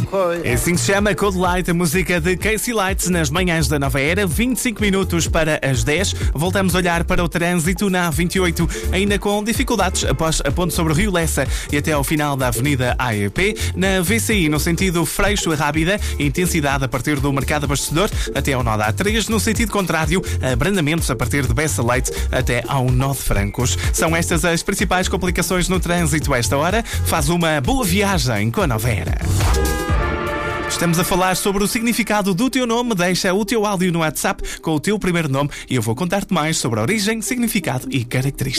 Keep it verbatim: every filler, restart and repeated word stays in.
É assim que se chama Cold Light, a música de Casey Lights nas manhãs da Nova Era, vinte e cinco minutos para as dez. Voltamos a olhar para o trânsito na A vinte e oito, ainda com dificuldades após a ponte sobre o Rio Lessa e até ao final da Avenida A E P. Na V C I, no sentido Freixo a Rábida, intensidade a partir do Mercado Abastecedor até ao nó da A três. No sentido contrário, abrandamentos a partir de Bessa Leite até ao nó de Francos. São estas as principais complicações no trânsito a esta hora. Faz uma boa viagem com a Nova Era. Estamos a falar sobre o significado do teu nome. Deixa o teu áudio no WhatsApp com o teu primeiro nome e eu vou contar-te mais sobre a origem, significado e características.